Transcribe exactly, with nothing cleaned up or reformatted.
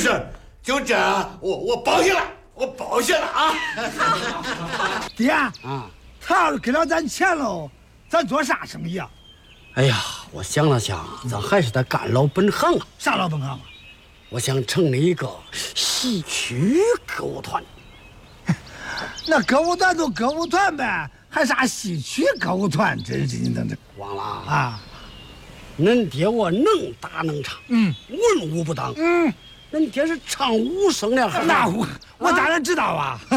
事，就这，我我包下了，我包下了啊！ 爹啊，他要是给了咱钱喽，咱做啥生意啊？ 哎呀，我想了想，咱还是得干老本行啊。 啥老本行啊？ 我想成立一个戏曲歌舞团。 那歌舞团就歌舞团呗，还啥戏曲歌舞团？真是你等等， 忘了啊！ 啊， 恁爹我能打能唱， 嗯， 文武不当， 嗯， 恁爹是唱武生的， 那我我当然知道啊。